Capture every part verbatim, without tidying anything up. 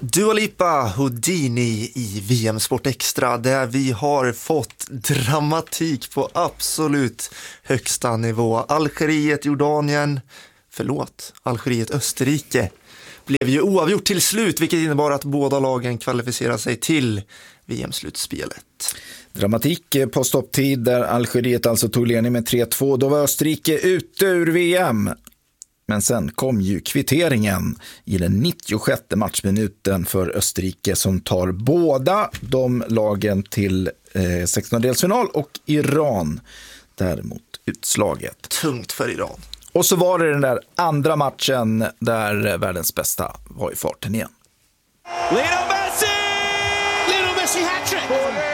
Dua Lipa, Houdini i V M Sport Extra, där vi har fått dramatik på absolut högsta nivå. Algeriet, Jordanien, förlåt, Algeriet, Österrike blev ju oavgjort till slut, vilket innebar att båda lagen kvalificerar sig till V M-slutspelet. Dramatik på stopptid där Algeriet alltså tog ledning med tre två. Då var Österrike ute ur V M. Men sen kom ju kvitteringen i den nittiosjätte matchminuten för Österrike som tar båda de lagen till eh, sextondelsfinal och Iran däremot utslaget. Tungt för Iran. Och så var det den där andra matchen där världens bästa var i farten igen. Lionel Messi! Lionel Messi hat-trick!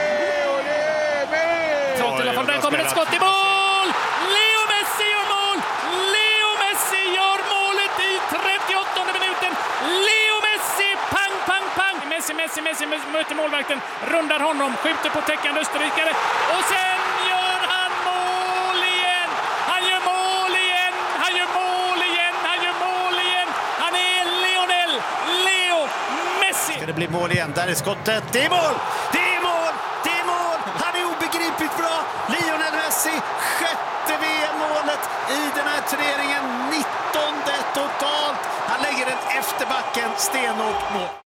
Trots alla fall, där kommer ett skott i mål! Leo Messi gör mål! Leo Messi gör målet i trettioåttonde minuten! Leo Messi, pang, pang, pang! Messi, Messi, Messi möter målvakten, rundar honom, skjuter på täckande österrikare och sen gör han mål igen! Han gör mål igen! Han gör mål igen! Han gör mål igen! Han är Lionel Leo Messi! Ska det bli mål igen? Där är skottet. Det är mål! Det är mål! Det är mål! Han är obegripligt bra! Lionel Messi, sjätte V M-målet i den här turneringen. nittonde totalt. Han lägger den efter backen, stenhårt mål.